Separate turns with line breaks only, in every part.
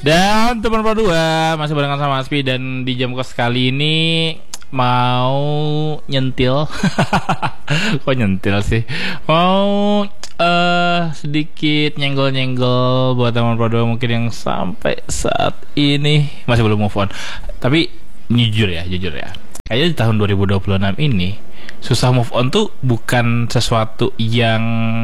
Dan teman Pro 2 masih barengan sama Aspi. Dan di jam kos kali ini mau nyentil. Kok nyentil sih? Mau sedikit nyenggol-nyenggol buat teman Pro 2 mungkin yang sampai saat ini masih belum move on. Tapi jujur ya, kayaknya di tahun 2026 ini susah move on tuh bukan sesuatu yang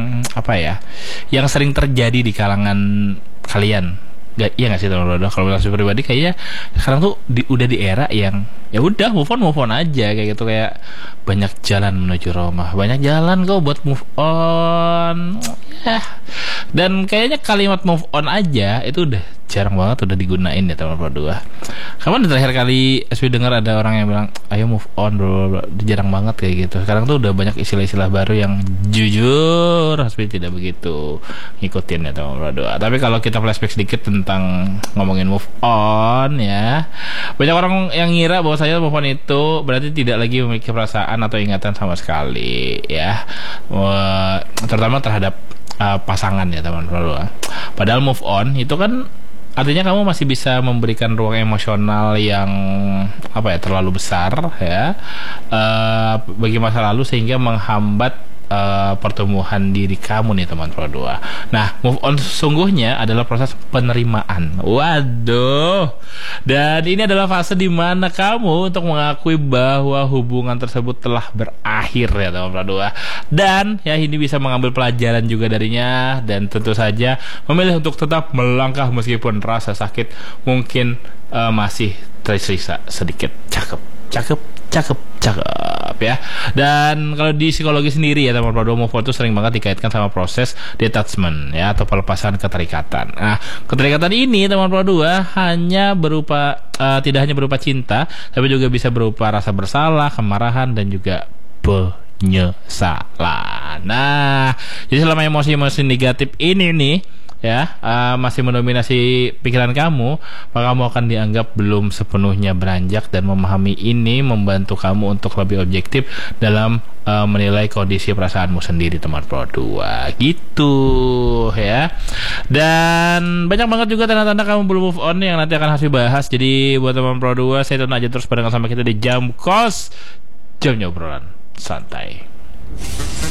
yang sering terjadi di kalangan kalian. Iya nggak sih teman-teman? Kalau langsung pribadi kayaknya sekarang tuh udah di era yang ya udah move on aja kayak gitu, kayak banyak jalan menuju Roma, banyak jalan kok buat move on ya. Dan kayaknya kalimat move on aja itu udah jarang banget udah digunain ya teman-teman berdua. Kapan terakhir kali SW dengar ada orang yang bilang ayo move on bro? Jarang banget kayak gitu. Sekarang tuh udah banyak istilah-istilah baru yang jujur SW tidak begitu ngikutin ya teman-teman berdua. Tapi kalau kita flashback sedikit tentang ngomongin move on ya, banyak orang yang ngira bahwa saya move on itu berarti tidak lagi memiliki perasaan atau ingatan sama sekali ya, terutama terhadap pasangan ya teman-teman berdua. Padahal move on itu kan artinya kamu masih bisa memberikan ruang emosional yang terlalu besar ya bagi masa lalu sehingga menghambat pertumbuhan diri kamu nih teman Pro 2. Nah, move on sesungguhnya adalah proses penerimaan. Waduh. Dan ini adalah fase di mana kamu untuk mengakui bahwa hubungan tersebut telah berakhir ya teman Pro 2. Dan ya ini bisa mengambil pelajaran juga darinya dan tentu saja memilih untuk tetap melangkah meskipun rasa sakit mungkin masih tersisa sedikit. Cakep ya. Dan kalau di psikologi sendiri ya teman Pro 2, move on itu sering banget dikaitkan sama proses detachment ya atau pelepasan keterikatan. Nah, keterikatan ini teman Pro 2 hanya berupa tidak hanya berupa cinta, tapi juga bisa berupa rasa bersalah, kemarahan dan juga penyesalan. Nah, jadi selama emosi-emosi negatif ini nih ya masih mendominasi pikiran kamu, maka kamu akan dianggap belum sepenuhnya beranjak, dan memahami ini membantu kamu untuk lebih objektif dalam menilai kondisi perasaanmu sendiri teman Pro 2 gitu ya. Dan banyak banget juga tanda-tanda kamu belum move on yang nanti akan harus dibahas. Jadi buat teman Pro 2, stay tune aja terus barengan sama kita di Jam Kos, jamnya obrolan santai.